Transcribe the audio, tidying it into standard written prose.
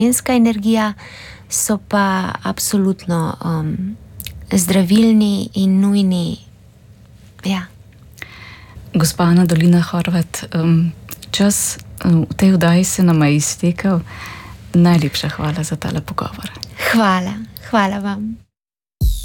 ženska energija, so pa absolutno zdravilni in nujni. Ja. Gospa Ana Dolina Horvat, čas v tej oddaji se nama je iztekel. Najlepša hvala za tale pogovor. Hvala vam.